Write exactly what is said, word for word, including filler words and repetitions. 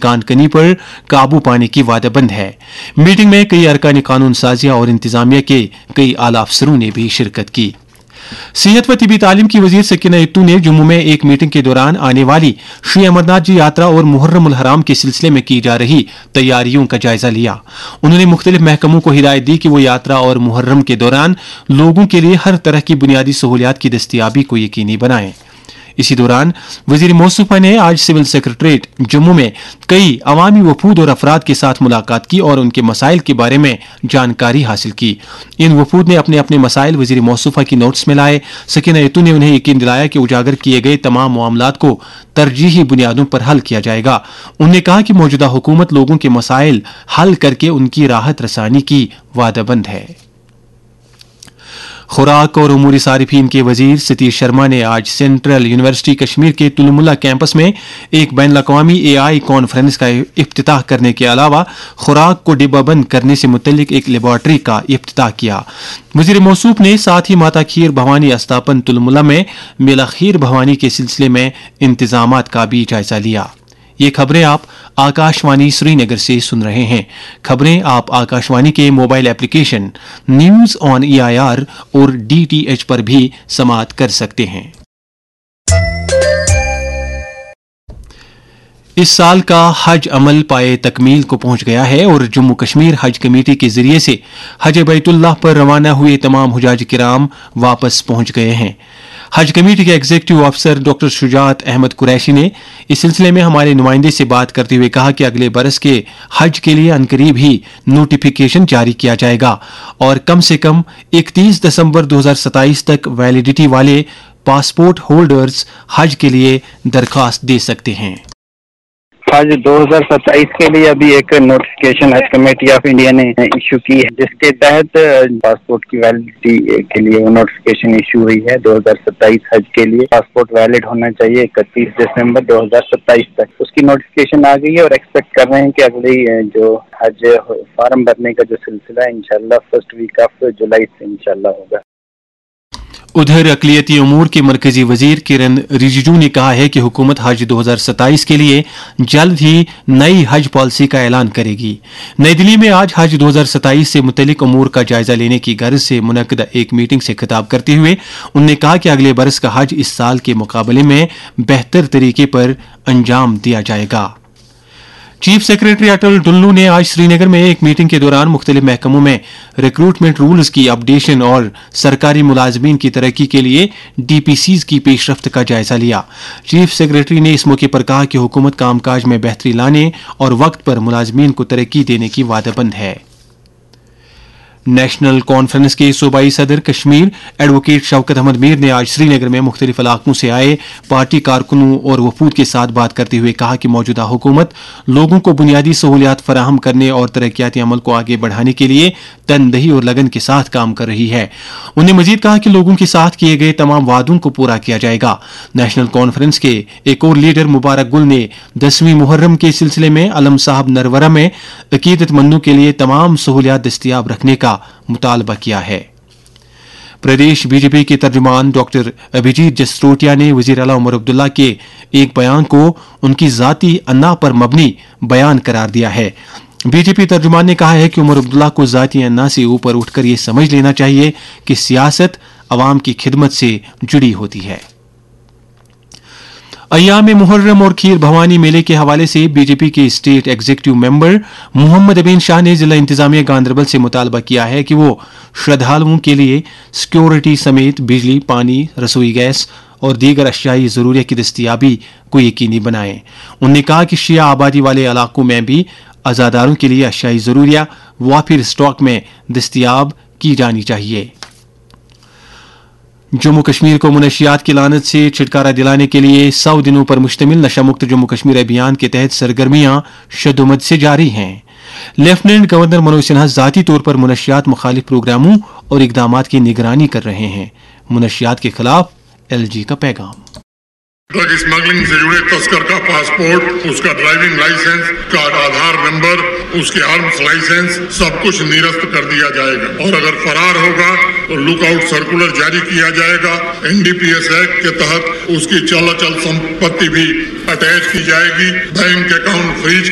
कानकनी पर काबू पाने की वादाबंद है। मीटिंग में कई अरकान कानून साजिया और इंतजामिया के कई आला अफसरों ने भी शिरकत की। सेहत व तिबी तालीम की वजीर सकीना इत्तू ने जम्मू में एक मीटिंग के दौरान आने वाली श्री अमरनाथ जी यात्रा और मुहर्रम उल हराम के सिलसिले में की जा रही तैयारियों का जायजा लिया। उन्होंने मुख्तलिफ महकमों को हिदायत दी कि वो यात्रा और मुहर्रम के दौरान लोगों के लिए हर तरह की बुनियादी सहूलियात की दस्तयाबी को यकीनी बनाएं। इसी दौरान वजीर मौसूफा ने आज सिविल सेक्रेटरीट जम्मू में कई अवामी वफूद और अफराद के साथ मुलाकात की और उनके मसाइल के बारे में जानकारी हासिल की। इन वफूद ने अपने अपने मसाइल वजीर मौसूफा की नोट्स में लाए। सकीना इत्तू ने उन्हें यकीन दिलाया कि उजागर किए गए तमाम मामलात को तरजीही बुनियादों पर हल किया जाएगा। उन्होंने कहा कि मौजूदा हुकूमत लोगों के मसाइल हल करके उनकी राहत रसानी की वादाबंद है। खुराक और उमूरी सारिफीन के वजीर सतीश शर्मा ने आज सेंट्रल यूनिवर्सिटी कश्मीर के तुलमुल्ला कैंपस में एक बैन अवी ए आई कॉन्फ्रेंस का इफ्तिताह करने के अलावा खुराक को डिब्बाबंद करने से मुतल्लिक एक लेबॉर्ट्री का इफ्तिताह किया। वजीर मौसूफ ने साथ ही माता खीर भवानी अस्तापन तुलमुल्ला में मेला खीर भवानी के सिलसिले में इंतजामात का भी जायजा लिया। ये खबरें आप आकाशवाणी श्रीनगर से सुन रहे हैं। खबरें आप आकाशवाणी के mobile application news on E I R और डी टी एच पर भी समाअत कर सकते हैं। इस साल का हज अमल पाए तकमील को पहुंच गया है और जम्मू कश्मीर हज कमेटी के जरिए से हज बैतुल्लाह पर रवाना हुए तमाम हुजाज किराम वापस पहुंच गए हैं। हज कमेटी के executive officer doctor Shujaat Ahmad Qureshi ने इस सिलसिले में हमारे नुमाइंदे से बात करते हुए कहा कि अगले बरस के हज के लिए अनकरीब ही नोटिफिकेशन जारी किया जाएगा और कम से कम इकतीस दिसंबर दो हजार सताईस तक वैलिडिटी वाले पासपोर्ट होल्डर्स हज के लिए दरखास्त दे सकते हैं। हज दो हजार सत्ताईस के लिए अभी एक नोटिफिकेशन हज कमेटी ऑफ इंडिया ने इशू की है, जिसके तहत पासपोर्ट की वैलिडिटी के लिए वो नोटिफिकेशन इशू हुई है। दो हजार सत्ताईस हज के लिए पासपोर्ट वैलिड होना चाहिए इकतीस दिसंबर दो हजार सत्ताईस तक। उसकी नोटिफिकेशन आ गई है और एक्सपेक्ट कर रहे हैं कि अगली जो हज फॉर्म भरने का जो सिलसिला है इंशाल्लाह फर्स्ट वीक ऑफ जुलाई से इंशाल्लाह होगा। उधर अक़लियती उमूर के मरकजी वजीर किरण रिजिजू ने कहा है कि हुकूमत हज दो हजार सताईस के लिए जल्द ही नई हज पॉलिसी का ऐलान करेगी। नई दिल्ली में आज हज दो हजार सताईस से मुतल्लिक उमूर का जायजा लेने की गर्ज से मुनक्किदा एक मीटिंग से खिताब करते हुए उन्होंने कहा कि अगले बरस का हज इस साल के मुकाबले में बेहतर तरीके पर अंजाम दिया जाएगा। चीफ सेक्रेटरी अटल डुल्लू ने आज श्रीनगर में एक मीटिंग के दौरान मुख्तलिफ महकमों में रिक्रूटमेंट रूल्स की अपडेशन और सरकारी मुलाजमीन की तरक्की के लिए डी पी सीज की पेशरफ्त का जायजा लिया। चीफ सेक्रेटरी ने इस मौके पर कहा कि हुकूमत कामकाज में बेहतरी लाने और वक्त पर मुलाजमीन को तरक्की देने की वादाबंद है। नेशनल कॉन्फ्रेंस के सूबाई सदर कश्मीर एडवोकेट शौकत अहमद मीर ने आज श्रीनगर में मुख्तलिफ इलाकों से आए पार्टी कारकुनों और वफूद के साथ बात करते हुए कहा कि मौजूदा हुकूमत लोगों को बुनियादी सहूलियात फराहम करने और तरक्याती अमल को आगे बढ़ाने के लिए तनदही और लगन के साथ काम कर रही है। उन्होंने मजीद कहा कि लोगों के साथ किए गए तमाम वादों को पूरा किया जाएगा। नेशनल कॉन्फ्रेंस के एक और लीडर मुबारक गुल ने दसवीं मुहर्रम के सिलसिले में अलम साहब नरवरा में अकीदतमंदों के लिए तमाम सहूलियात दस्तयाब रखने का मुतालबा किया है। प्रदेश बीजेपी के तर्जुमान डॉक्टर अभिजीत जसरोटिया ने वजीर आला उमर अब्दुल्ला के एक बयान को उनकी जाती अन्ना पर मबनी बयान करार दिया है। बीजेपी तर्जुमान ने कहा है कि उमर अब्दुल्ला को जाती अन्ना से ऊपर उठकर यह समझ लेना चाहिए कि सियासत अवाम की खिदमत से जुड़ी होती है। अय्याम मुहर्रम और खीर भवानी मेले के हवाले से बीजेपी के स्टेट एग्जीक्यूटिव मेंबर मोहम्मद अमीन शाह ने जिला इंतजामिया गांधरबल से मुतालबा किया है कि वो श्रद्धालुओं के लिए सिक्योरिटी समेत बिजली, पानी, रसोई गैस और दीगर अशियाई जरूरिया की दस्तयाबी को यकीनी बनाएं। उन्होंने कहा कि शिया आबादी वाले इलाकों में भी अजादारों के लिए अशियाई जरूरिया वाफिर स्टॉक में दस्तयाब की जानी चाहिए। जम्मू कश्मीर को मुनशियात की लानत से छुटकारा दिलाने के लिए सौ दिनों पर मुश्तमिल नशा मुक्त जम्मू कश्मीर अभियान के तहत सरगर्मियां शदुमत से जारी हैं। लेफ्टिनेंट गवर्नर मनोज सिन्हा जाती तौर पर मुनशियात मुखालिफ प्रोग्रामों और इकदामात की निगरानी कर रहे हैं। मुनशियात के खिलाफ एल जी का पैगाम। ड्रग स्मगलिंग से जुड़े तस्कर का पासपोर्ट, उसका ड्राइविंग लाइसेंस, का आधार नंबर, उसके आर्म्स लाइसेंस सब कुछ निरस्त कर दिया जाएगा और अगर फरार होगा तो लुकआउट सर्कुलर जारी किया जाएगा। N D P S act के तहत उसकी चल अचल संपत्ति भी अटैच की जाएगी। Bank account freeze